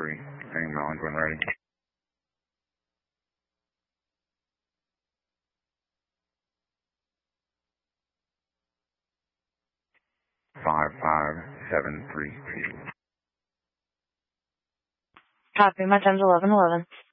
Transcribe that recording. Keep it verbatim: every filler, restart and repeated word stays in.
three. Hang Mellon, when ready. Five five seven three two. Copy, my time's eleven eleven.